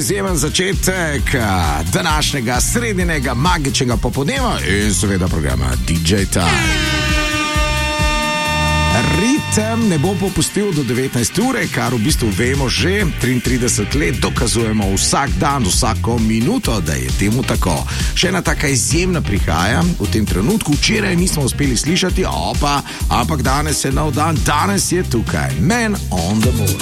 izjemen začetek današnjega sredinega magičnega popoldneva in seveda programa DJ Time. Ritem ne bo popustil do 19 ure, kar v bistvu vemo že 33 let, dokazujemo vsak dan, vsako minuto, da je temu tako. Še ena taka izjemna prihaja v tem trenutku, včeraj nismo uspeli slišati, ampak danes je nov dan, danes je tukaj Man on the Moon.